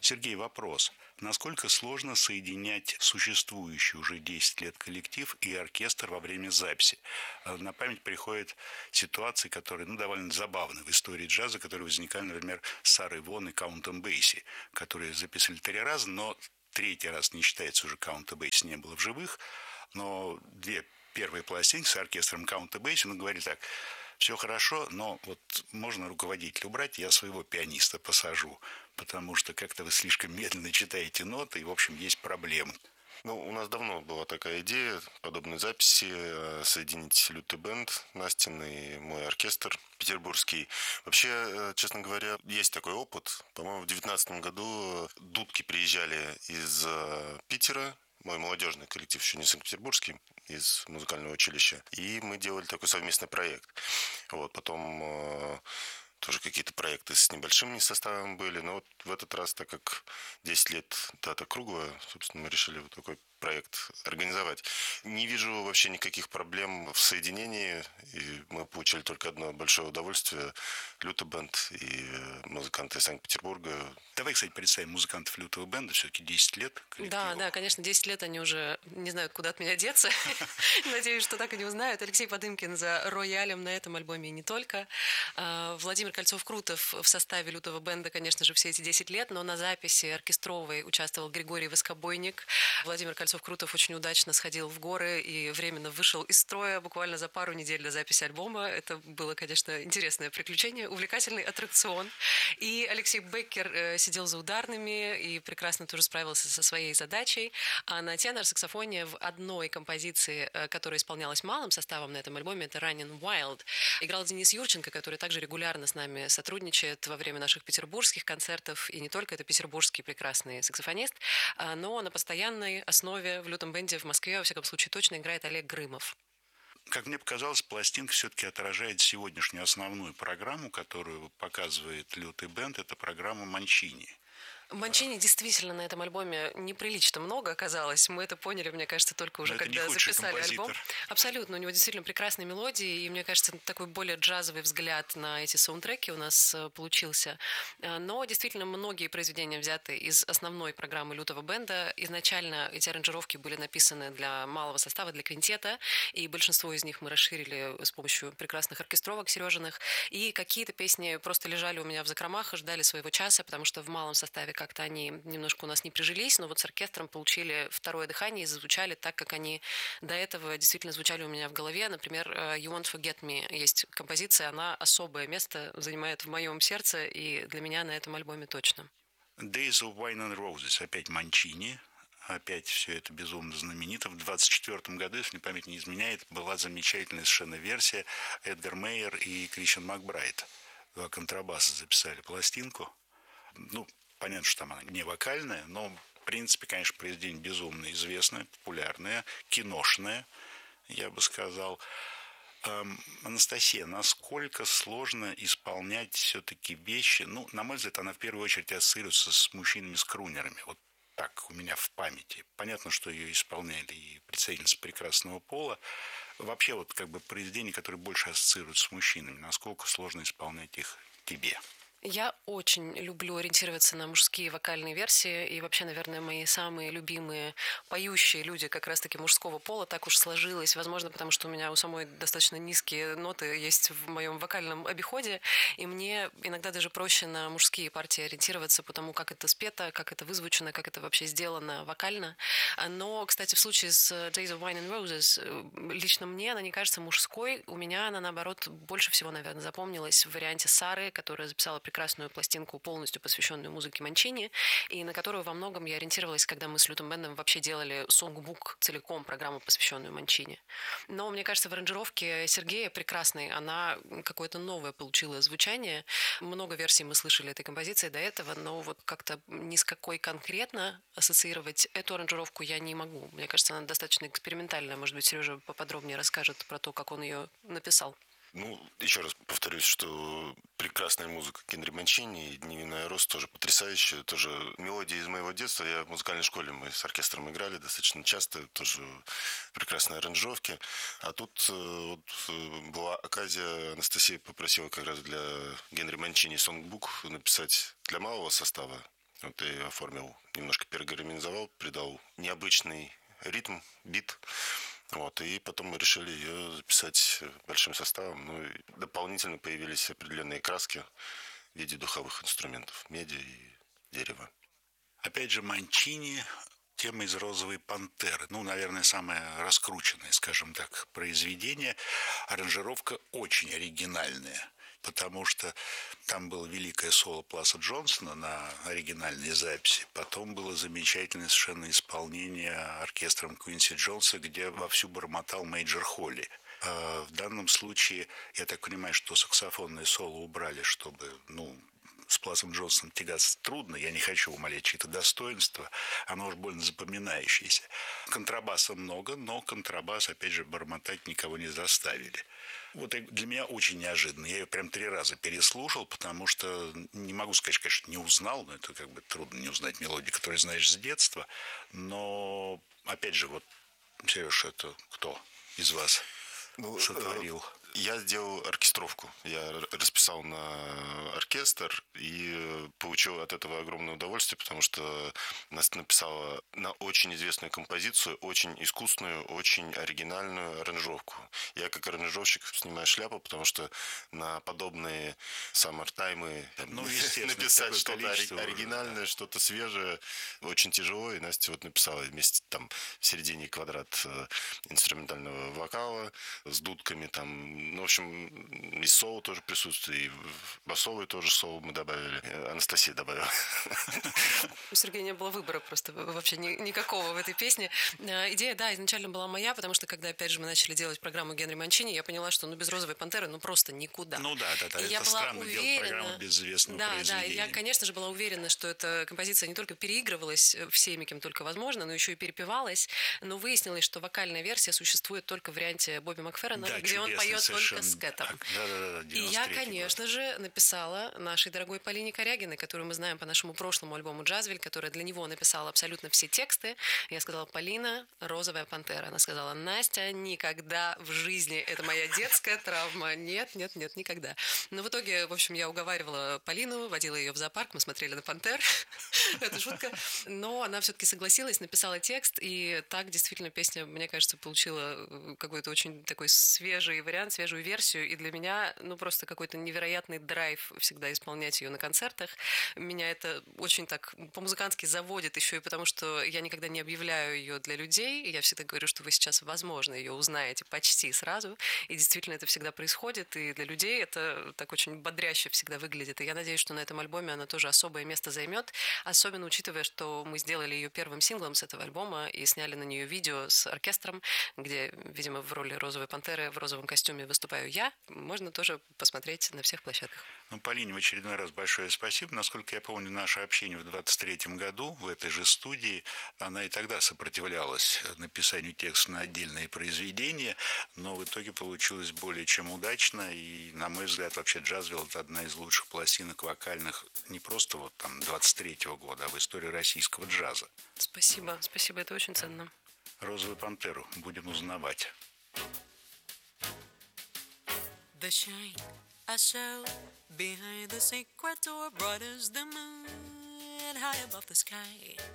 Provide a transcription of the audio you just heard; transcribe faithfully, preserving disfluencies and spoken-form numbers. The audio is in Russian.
Сергей, вопрос. Насколько сложно соединять существующий уже десять лет коллектив и оркестр во время записи? А на память приходят ситуации, которые ну, довольно забавны в истории джаза, которые возникали, например, с Сарой Вон и Каунтом Бейси, которые записали три раза, но третий раз не считается, уже Каунта Бейси не было в живых, но две первые пластинки с оркестром Каунта Бейси, он говорит так: все хорошо, но вот можно руководителя убрать, я своего пианиста посажу, потому что как-то вы слишком медленно читаете ноты, и, в общем, есть проблемы. Ну, у нас давно была такая идея подобной записи, э, соединить лютый бенд Настин и мой оркестр петербургский. Вообще, э, честно говоря, есть такой опыт. По-моему, в девятнадцатом году дудки приезжали из э, Питера, мой молодежный коллектив, еще не санкт-петербургский, из музыкального училища. И мы делали такой совместный проект. Вот, потом э, тоже какие-то проекты с небольшим составом были. Но вот в этот раз, так как десять лет дата круглая, собственно, мы решили вот такой проект организовать. Не вижу вообще никаких проблем в соединении. И мы получили только одно большое удовольствие. Лютый бенд и музыканты из Санкт-Петербурга. Давай, кстати, представим музыкантов лютого бенда. Все-таки десять лет коллективу. Да, да, конечно, десять лет они уже не знают, куда от меня деться. Надеюсь, что так и не узнают. Алексей Подымкин за роялем на этом альбоме и не только. Владимир Кольцов-Крутов в составе лютого бенда, конечно же, все эти десять лет, но на записи оркестровой участвовал Григорий Воскобойник. Владимир Кольцов-Крутов очень удачно сходил в горы и временно вышел из строя буквально за пару недель до записи альбома. Это было, конечно, интересное приключение, увлекательный аттракцион. И Алексей Беккер сидел за ударными и прекрасно тоже справился со своей задачей. А на тенор-саксофоне в одной композиции, которая исполнялась малым составом на этом альбоме, это «Running Wild», играл Денис Юрченко, который также регулярно с нами сотрудничает во время наших петербургских концертов. И не только это петербургский прекрасный саксофонист, но на постоянной основе в лютом бенде в Москве, во всяком случае, точно играет Олег Грымов. Как мне показалось, пластинка все-таки отражает сегодняшнюю основную программу, которую показывает лютый бенд. Это программа Манчини. Манчини действительно на этом альбоме неприлично много оказалось. Мы это поняли, мне кажется, только уже Но когда записали альбом. Абсолютно. У него действительно прекрасные мелодии. И мне кажется, такой более джазовый взгляд на эти саундтреки у нас получился. Но действительно многие произведения взяты из основной программы лютого бенда. Изначально эти аранжировки были написаны для малого состава, для квинтета. И большинство из них мы расширили с помощью прекрасных оркестровок Сережиных. И какие-то песни просто лежали у меня в закромах и ждали своего часа, потому что в малом составе как-то они немножко у нас не прижились, но вот с оркестром получили второе дыхание и зазвучали так, как они до этого действительно звучали у меня в голове. Например, «You Won't Forget Me» есть композиция, она особое место занимает в моем сердце и для меня на этом альбоме точно. «Days of Wine and Roses» опять Манчини. Опять все это безумно знаменито. В двадцать четвёртом году, если память не изменяет, была замечательная совершенно версия. Эдгар Мейер и Кришен Макбрайт. Два контрабаса записали пластинку. Ну, понятно, что там она не вокальная, но, в принципе, конечно, произведение безумно известное, популярное, киношное, я бы сказал. Эм, Анастасия, насколько сложно исполнять все-таки вещи? Ну, на мой взгляд, она в первую очередь ассоциируется с мужчинами-скрунерами. Вот так у меня в памяти. Понятно, что ее исполняли и представительницы прекрасного пола. Вообще, вот как бы произведения, которые больше ассоциируются с мужчинами, насколько сложно исполнять их тебе? Я очень люблю ориентироваться на мужские вокальные версии, и вообще, наверное, мои самые любимые поющие люди как раз-таки мужского пола так уж сложилось, возможно, потому что у меня у самой достаточно низкие ноты есть в моем вокальном обиходе, и мне иногда даже проще на мужские партии ориентироваться по тому, как это спето, как это вызвучено, как это вообще сделано вокально. Но, кстати, в случае с «Days of Wine and Roses» лично мне она не кажется мужской, у меня она, наоборот, больше всего, наверное, запомнилась в варианте Сары, которая записала прекрасную пластинку, полностью посвященную музыке Манчини, и на которую во многом я ориентировалась, когда мы с лютым бендом вообще делали сонгбук целиком, программу, посвященную Манчини. Но, мне кажется, в аранжировке Сергея прекрасной, она какое-то новое получила звучание. Много версий мы слышали этой композиции до этого, но вот как-то ни с какой конкретно ассоциировать эту аранжировку я не могу. Мне кажется, она достаточно экспериментальная. Может быть, Сережа поподробнее расскажет про то, как он ее написал. Ну, еще раз повторюсь, что прекрасная музыка Генри Манчини и «Невинная роз» тоже потрясающая. Тоже мелодии из моего детства. Я в музыкальной школе, мы с оркестром играли достаточно часто. Тоже прекрасные аранжировки. А тут вот, была оказия, Анастасия попросила как раз для Генри Манчини сонгбук написать для малого состава. Вот я ее оформил, немножко перегармонизовал, придал необычный ритм, бит. Вот, и потом мы решили ее записать большим составом. Ну, и дополнительно появились определенные краски в виде духовых инструментов, меди и дерева. Опять же, Манчини, тема из «Розовой пантеры». Ну, наверное, самое раскрученное, скажем так, произведение. Аранжировка очень оригинальная, потому что там было великое соло Пласа Джонсона на оригинальной записи. Потом было замечательное совершенно исполнение оркестром Квинси Джонса, где вовсю бормотал Мейджор Холли. В данном случае, я так понимаю, что саксофонное соло убрали, чтобы, ну, с Пласом Джонсоном тягаться трудно, я не хочу умалять чьи-то достоинства, оно уж больно запоминающееся. Контрабаса много, но контрабас, опять же, бормотать никого не заставили. Вот для меня очень неожиданно. Я ее прям три раза переслушал, потому что не могу сказать, конечно, не узнал, но это как бы трудно не узнать мелодию, которую знаешь с детства. Но, опять же, вот, Сереж, это кто из вас ну, сотворил? Я сделал оркестровку. Я расписал на оркестр и получил от этого огромное удовольствие, потому что Настя написала на очень известную композицию, очень искусную, очень оригинальную аранжировку. Я как аранжировщик снимаю шляпу, потому что на подобные саммертаймы ну, написать что-то оригинальное, да. Что-то свежее очень тяжело. И Настя вот написала вместе там в середине квадрат инструментального вокала с дудками там. Ну, в общем, и соло тоже присутствует, и басовый тоже соло мы добавили. Анастасия добавила. У Сергея не было выбора просто вообще ни, никакого в этой песне. Идея, да, изначально была моя, потому что, когда, опять же, мы начали делать программу Генри Манчини, я поняла, что, ну, без «Розовой пантеры», ну, просто никуда. Ну, да, да, да. И это я была странно уверена, делать программу без известного да, произведения. Да, я, конечно же, была уверена, что эта композиция не только переигрывалась всеми, кем только возможно, но еще и перепевалась. Но выяснилось, что вокальная версия существует только в варианте Бобби Макферрона, да, где он поет совершенно. только с Кэтом. Да, да, да, и я, конечно год. же, написала нашей дорогой Полине Корягиной, которую мы знаем по нашему прошлому альбому «Джазвель», которая для него написала абсолютно все тексты. Я сказала: Полина, «Розовая пантера». Она сказала: Настя, никогда в жизни. Это моя детская травма. Нет, нет, нет, никогда. Но в итоге, в общем, я уговаривала Полину, водила ее в зоопарк, мы смотрели на пантер. Это шутка. Но она все-таки согласилась, написала текст, и так действительно песня, мне кажется, получила какой-то очень такой свежий вариант, свежую версию. И для меня, ну, просто какой-то невероятный драйв всегда исполнять ее на концертах. Меня это очень так по-музыкански заводит, еще и потому, что я никогда не объявляю ее для людей. Я всегда говорю, что вы сейчас, возможно, ее узнаете почти сразу. И действительно это всегда происходит. И для людей это так очень бодряще всегда выглядит. И я надеюсь, что на этом альбоме она тоже особое место займет. Особенно учитывая, что мы сделали ее первым синглом с этого альбома и сняли на нее видео с оркестром, где, видимо, в роли «Розовой пантеры» в розовом костюме выступаю я. Можно тоже посмотреть на всех площадках. Ну, Полине в очередной раз большое спасибо. Насколько я помню, наше общение в двадцать третьем году в этой же студии, она и тогда сопротивлялась написанию текста на отдельные произведения, но в итоге получилось более чем удачно. И, на мой взгляд, вообще «Джазвелл» — это одна из лучших пластинок вокальных не просто вот там двадцать третьего года, а в истории российского джаза. Спасибо, спасибо, это очень ценно. «Розовую пантеру» будем узнавать. The shine I saw behind the secret door, bright as the moon, high above the sky.